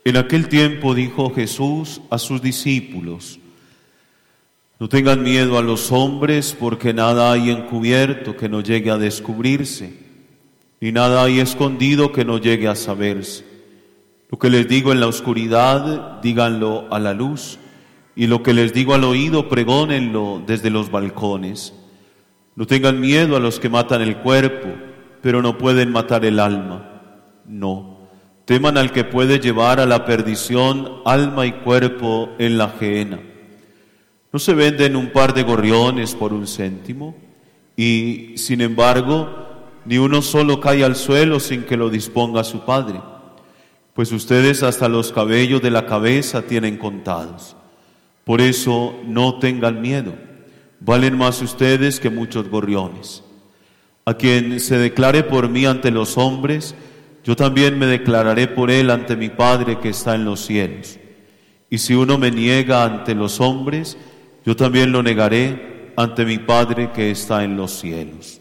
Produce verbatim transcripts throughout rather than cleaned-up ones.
En aquel tiempo dijo Jesús a sus discípulos: no tengan miedo a los hombres, porque nada hay encubierto que no llegue a descubrirse, ni nada hay escondido que no llegue a saberse. Lo que les digo en la oscuridad, díganlo a la luz, y lo que les digo al oído, pregónenlo desde los balcones. No tengan miedo a los que matan el cuerpo, pero no pueden matar el alma. No, teman al que puede llevar a la perdición alma y cuerpo en la gehenna. ¿No se venden un par de gorriones por un céntimo? Y, sin embargo, ni uno solo cae al suelo sin que lo disponga su Padre. Pues ustedes hasta los cabellos de la cabeza tienen contados. Por eso no tengan miedo, valen más ustedes que muchos gorriones. A quien se declare por mí ante los hombres, yo también me declararé por él ante mi Padre que está en los cielos. Y si uno me niega ante los hombres, yo también lo negaré ante mi Padre que está en los cielos.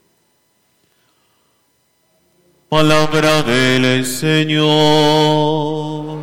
Palabra del Señor.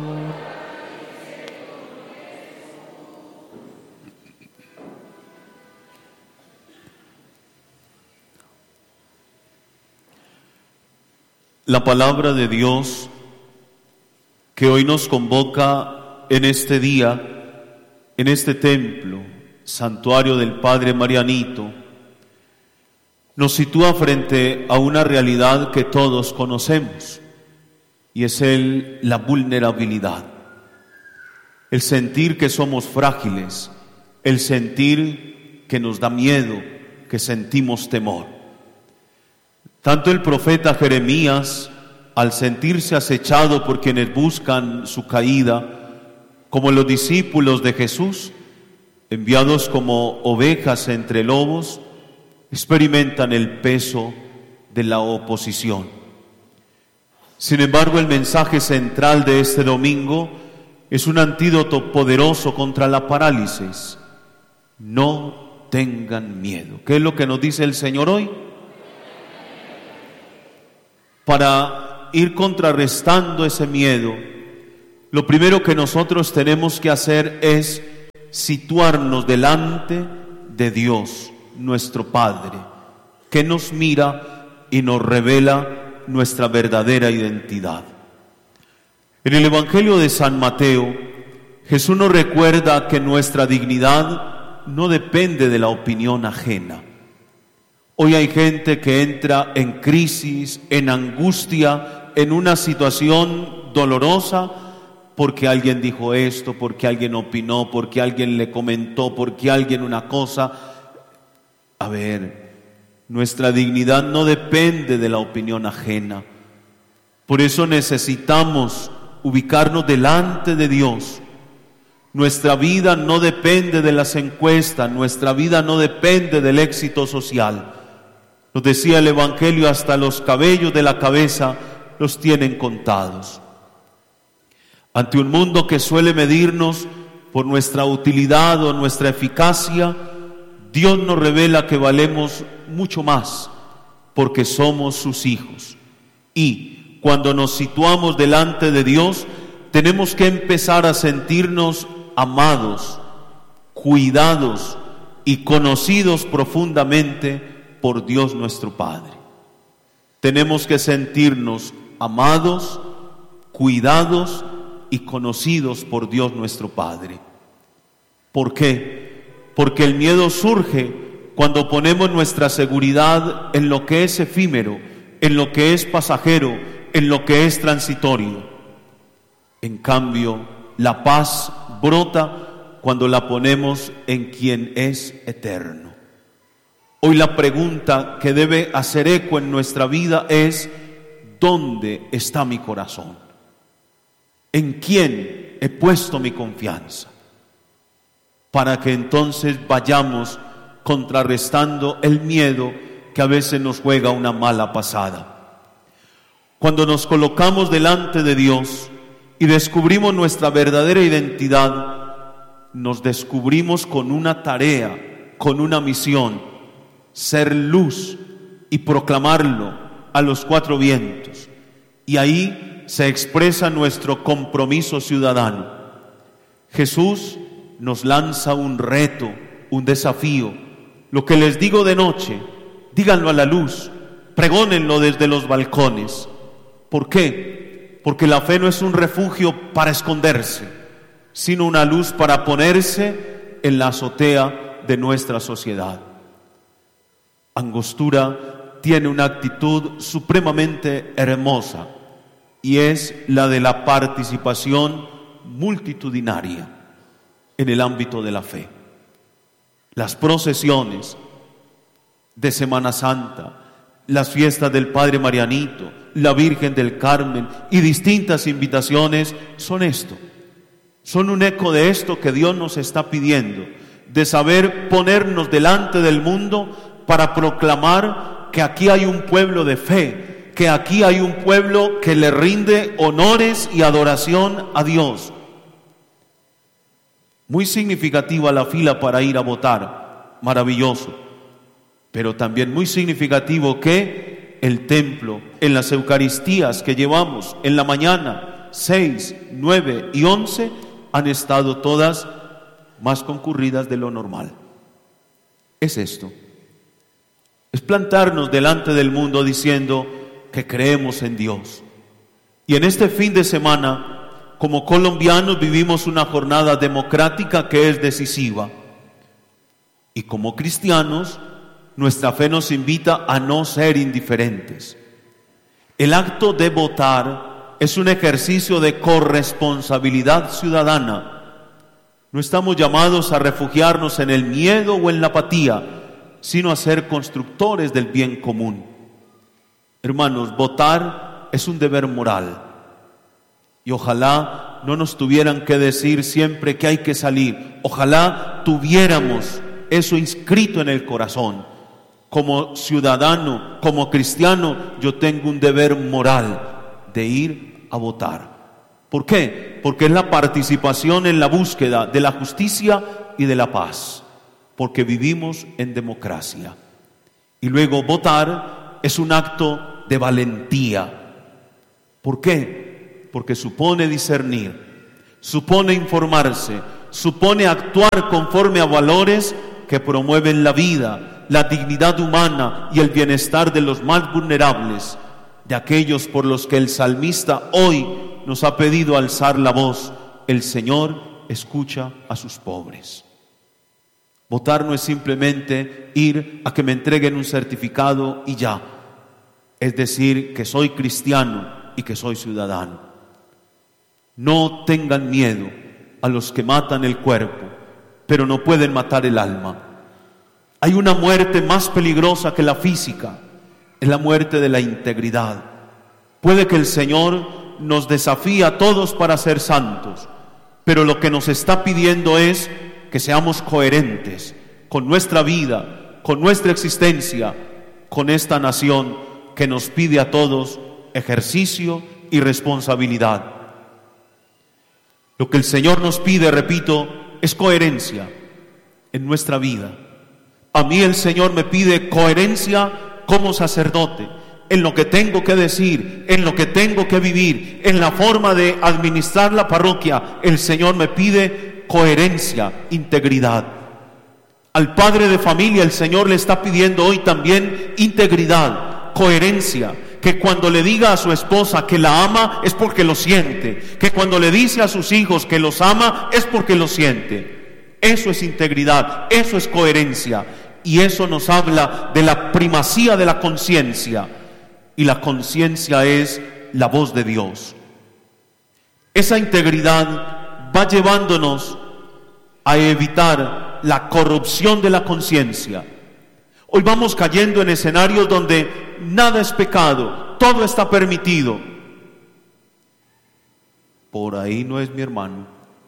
La palabra de Dios que hoy nos convoca en este día, en este templo, santuario del Padre Marianito, nos sitúa frente a una realidad que todos conocemos, y es el, la vulnerabilidad, el sentir que somos frágiles, el sentir que nos da miedo, que sentimos temor. Tanto el profeta Jeremías, al sentirse acechado por quienes buscan su caída, como los discípulos de Jesús, enviados como ovejas entre lobos, experimentan el peso de la oposición. Sin embargo, el mensaje central de este domingo es un antídoto poderoso contra la parálisis. No tengan miedo. ¿Qué es lo que nos dice el Señor hoy? Para ir contrarrestando ese miedo, lo primero que nosotros tenemos que hacer es situarnos delante de Dios, nuestro Padre, que nos mira y nos revela nuestra verdadera identidad. En el Evangelio de San Mateo, Jesús nos recuerda que nuestra dignidad no depende de la opinión ajena. Hoy hay gente que entra en crisis, en angustia, en una situación dolorosa, porque alguien dijo esto, porque alguien opinó, porque alguien le comentó, porque alguien una cosa. A ver, nuestra dignidad no depende de la opinión ajena. Por eso necesitamos ubicarnos delante de Dios. Nuestra vida no depende de las encuestas, nuestra vida no depende del éxito social. Nos decía el Evangelio, hasta los cabellos de la cabeza los tienen contados. Ante un mundo que suele medirnos por nuestra utilidad o nuestra eficacia, Dios nos revela que valemos mucho más porque somos sus hijos. Y cuando nos situamos delante de Dios, tenemos que empezar a sentirnos amados, cuidados y conocidos profundamente por Dios nuestro Padre. Tenemos que sentirnos amados, cuidados y conocidos por Dios nuestro Padre. ¿Por qué? Porque el miedo surge cuando ponemos nuestra seguridad en lo que es efímero, en lo que es pasajero, en lo que es transitorio. En cambio, la paz brota cuando la ponemos en quien es eterno. Hoy la pregunta que debe hacer eco en nuestra vida es: ¿dónde está mi corazón? ¿En quién he puesto mi confianza? Para que entonces vayamos contrarrestando el miedo que a veces nos juega una mala pasada. Cuando nos colocamos delante de Dios y descubrimos nuestra verdadera identidad, nos descubrimos con una tarea, con una misión: ser luz y proclamarlo a los cuatro vientos. Y ahí se expresa nuestro compromiso ciudadano. Jesús nos lanza un reto, un desafío. Lo que les digo de noche, díganlo a la luz, pregónenlo desde los balcones. ¿Por qué? Porque la fe no es un refugio para esconderse, sino una luz para ponerse en la azotea de nuestra sociedad. Angostura tiene una actitud supremamente hermosa y es la de la participación multitudinaria en el ámbito de la fe. Las procesiones de Semana Santa, las fiestas del Padre Marianito, la Virgen del Carmen y distintas invitaciones son esto, son un eco de esto que Dios nos está pidiendo, de saber ponernos delante del mundo para proclamar que aquí hay un pueblo de fe, que aquí hay un pueblo que le rinde honores y adoración a Dios. Muy significativa la fila para ir a votar, maravilloso, pero también muy significativo que el templo, en las Eucaristías que llevamos en la mañana, seis, nueve y once, han estado todas más concurridas de lo normal. Es esto, es plantarnos delante del mundo diciendo que creemos en Dios. Y en este fin de semana, como colombianos, vivimos una jornada democrática que es decisiva. Y como cristianos, nuestra fe nos invita a no ser indiferentes. El acto de votar es un ejercicio de corresponsabilidad ciudadana. No estamos llamados a refugiarnos en el miedo o en la apatía, sino a ser constructores del bien común. Hermanos, votar es un deber moral. Y ojalá no nos tuvieran que decir siempre que hay que salir. Ojalá tuviéramos eso inscrito en el corazón. Como ciudadano, como cristiano, yo tengo un deber moral de ir a votar. ¿Por qué? Porque es la participación en la búsqueda de la justicia y de la paz. Porque vivimos en democracia. Y luego votar es un acto de valentía. ¿Por qué? Porque supone discernir, supone informarse, supone actuar conforme a valores que promueven la vida, la dignidad humana y el bienestar de los más vulnerables, de aquellos por los que el salmista hoy nos ha pedido alzar la voz. El Señor escucha a sus pobres. Votar no es simplemente ir a que me entreguen un certificado y ya, es decir, que soy cristiano y que soy ciudadano. No tengan miedo a los que matan el cuerpo, pero no pueden matar el alma. Hay una muerte más peligrosa que la física, es la muerte de la integridad. Puede que el Señor nos desafíe a todos para ser santos, pero lo que nos está pidiendo es que seamos coherentes con nuestra vida, con nuestra existencia, con esta nación que nos pide a todos ejercicio y responsabilidad. Lo que el Señor nos pide, repito, es coherencia en nuestra vida. A mí el Señor me pide coherencia como sacerdote, en lo que tengo que decir, en lo que tengo que vivir, en la forma de administrar la parroquia. El Señor me pide coherencia, integridad. Al padre de familia el Señor le está pidiendo hoy también integridad, coherencia. Que cuando le diga a su esposa que la ama es porque lo siente. Que cuando le dice a sus hijos que los ama es porque lo siente. Eso es integridad, eso es coherencia. Y eso nos habla de la primacía de la conciencia. Y la conciencia es la voz de Dios. Esa integridad va llevándonos a evitar la corrupción de la conciencia. Hoy vamos cayendo en escenarios donde nada es pecado, todo está permitido. Por ahí no es mi hermano.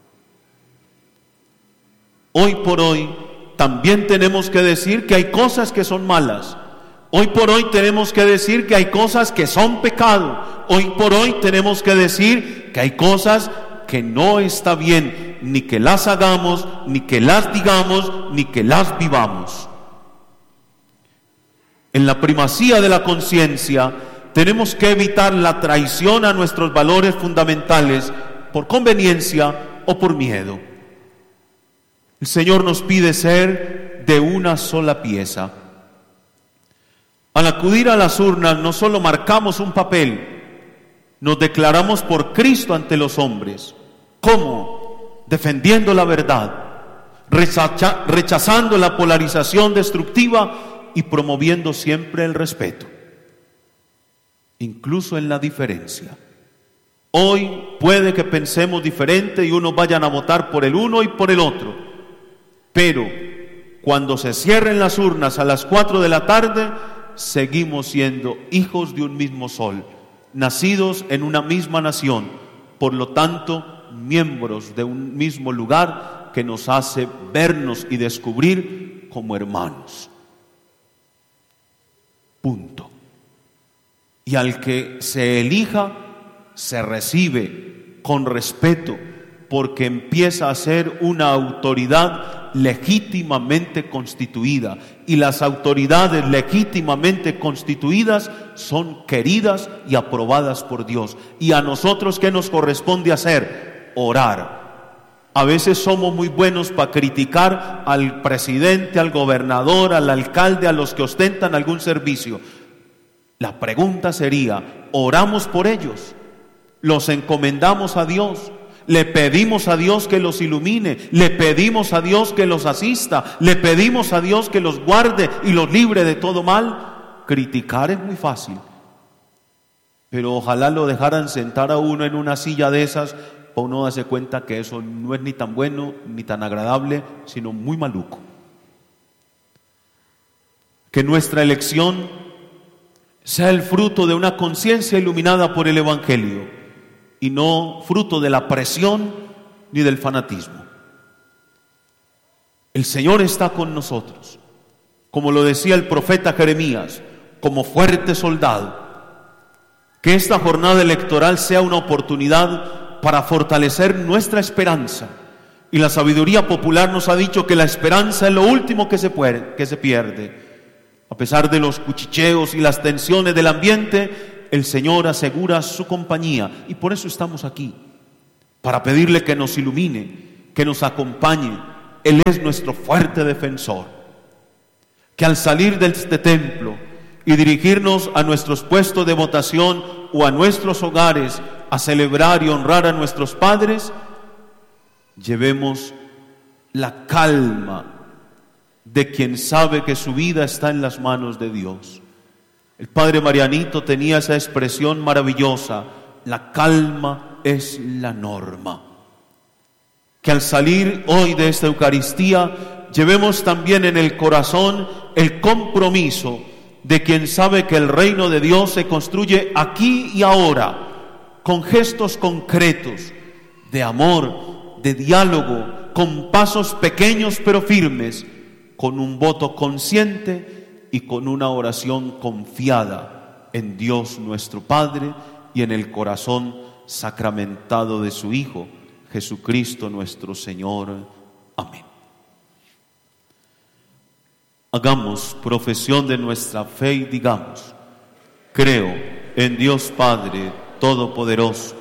Hoy por hoy también tenemos que decir que hay cosas que son malas. Hoy por hoy tenemos que decir que hay cosas que son pecado. Hoy por hoy tenemos que decir que hay cosas que no está bien, ni que las hagamos, ni que las digamos, ni que las vivamos. En la primacía de la conciencia tenemos que evitar la traición a nuestros valores fundamentales por conveniencia o por miedo. El Señor nos pide ser de una sola pieza. Al acudir a las urnas no solo marcamos un papel, nos declaramos por Cristo ante los hombres. ¿Cómo? Defendiendo la verdad, rechaza, rechazando la polarización destructiva y promoviendo siempre el respeto, incluso en la diferencia. Hoy puede que pensemos diferente y unos vayan a votar por el uno y por el otro, pero cuando se cierren las urnas a las cuatro de la tarde, seguimos siendo hijos de un mismo sol, nacidos en una misma nación, por lo tanto, miembros de un mismo lugar que nos hace vernos y descubrir como hermanos. Punto. Y al que se elija, se recibe con respeto, porque empieza a ser una autoridad legítimamente constituida, y las autoridades legítimamente constituidas son queridas y aprobadas por Dios. Y a nosotros, ¿qué nos corresponde hacer? Orar. A veces somos muy buenos para criticar al presidente, al gobernador, al alcalde, a los que ostentan algún servicio. La pregunta sería, ¿oramos por ellos? ¿Los encomendamos a Dios? Le pedimos a Dios que los ilumine, le pedimos a Dios que los asista, le pedimos a Dios que los guarde y los libre de todo mal. Criticar es muy fácil, pero ojalá lo dejaran sentar a uno en una silla de esas para uno darse cuenta que eso no es ni tan bueno ni tan agradable, sino muy maluco. Que nuestra elección sea el fruto de una conciencia iluminada por el Evangelio, y no fruto de la presión ni del fanatismo. El Señor está con nosotros, como lo decía el profeta Jeremías, como fuerte soldado. Que esta jornada electoral sea una oportunidad para fortalecer nuestra esperanza. Y la sabiduría popular nos ha dicho que la esperanza es lo último que se puede, que se pierde. A pesar de los cuchicheos y las tensiones del ambiente, el Señor asegura su compañía, y por eso estamos aquí, para pedirle que nos ilumine, que nos acompañe. Él es nuestro fuerte defensor. Que al salir de este templo y dirigirnos a nuestros puestos de votación o a nuestros hogares a celebrar y honrar a nuestros padres, llevemos la calma de quien sabe que su vida está en las manos de Dios. El padre Marianito tenía esa expresión maravillosa: la calma es la norma. Que al salir hoy de esta Eucaristía llevemos también en el corazón el compromiso de quien sabe que el reino de Dios se construye aquí y ahora, con gestos concretos de amor, de diálogo, con pasos pequeños pero firmes, con un voto consciente y con una oración confiada en Dios nuestro Padre y en el corazón sacramentado de su Hijo, Jesucristo nuestro Señor. Amén. Hagamos profesión de nuestra fe y digamos: creo en Dios Padre Todopoderoso,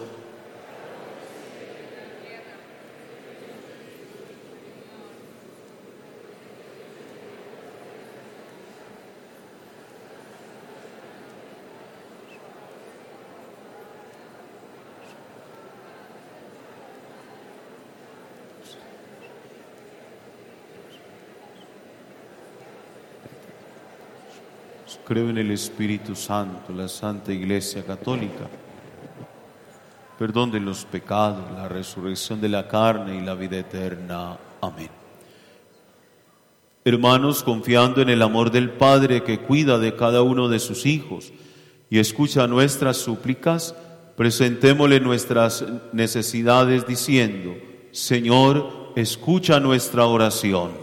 creo en el Espíritu Santo, la Santa Iglesia Católica, perdón de los pecados, la resurrección de la carne y la vida eterna. Amén. Hermanos, confiando en el amor del Padre que cuida de cada uno de sus hijos y escucha nuestras súplicas, presentémosle nuestras necesidades diciendo: Señor, escucha nuestra oración.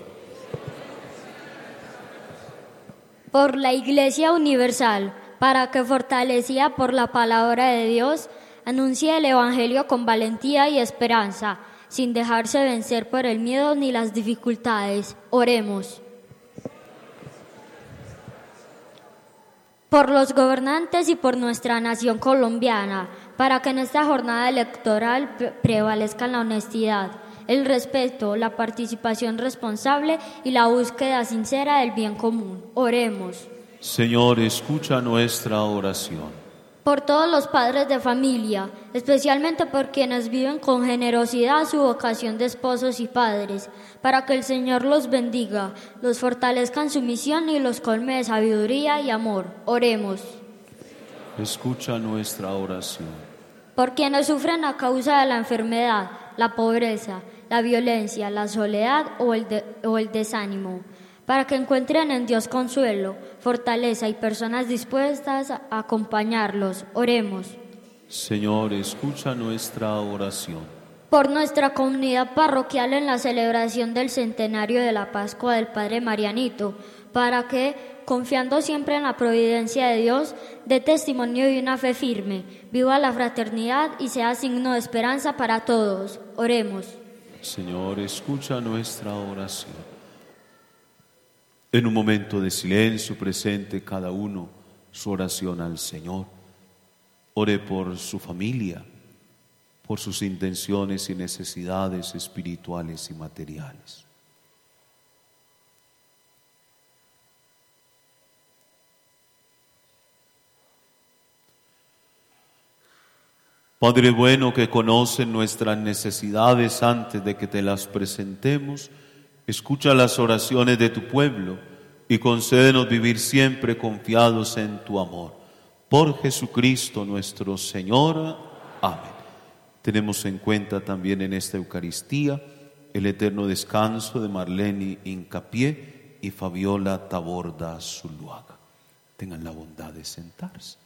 Por la Iglesia Universal, para que, fortalecida por la palabra de Dios, anuncie el Evangelio con valentía y esperanza, sin dejarse vencer por el miedo ni las dificultades. Oremos. por los gobernantes y por nuestra nación colombiana, para que en esta jornada electoral pre- prevalezcan la honestidad, el respeto, la participación responsable y la búsqueda sincera del bien común. Oremos. Señor, escucha nuestra oración. Por todos los padres de familia, especialmente por quienes viven con generosidad su vocación de esposos y padres, para que el Señor los bendiga, los fortalezca en su misión y los colme de sabiduría y amor. Oremos. Escucha nuestra oración. Por quienes sufren a causa de la enfermedad, la pobreza, la violencia, la soledad o el, de- o el desánimo, para que encuentren en Dios consuelo, fortaleza y personas dispuestas a acompañarlos. Oremos. Señor, escucha nuestra oración. Por nuestra comunidad parroquial en la celebración del centenario de la Pascua del Padre Marianito, para que, confiando siempre en la providencia de Dios, dé testimonio de una fe firme, viva la fraternidad y sea signo de esperanza para todos. Oremos. Señor, escucha nuestra oración. En un momento de silencio presente cada uno su oración al Señor. Ore por su familia, por sus intenciones y necesidades espirituales y materiales. Padre bueno, que conoce nuestras necesidades antes de que te las presentemos, escucha las oraciones de tu pueblo y concédenos vivir siempre confiados en tu amor. Por Jesucristo nuestro Señor. Amén. Tenemos en cuenta también en esta Eucaristía el eterno descanso de Marlene Incapié y Fabiola Taborda Zuluaga. Tengan la bondad de sentarse.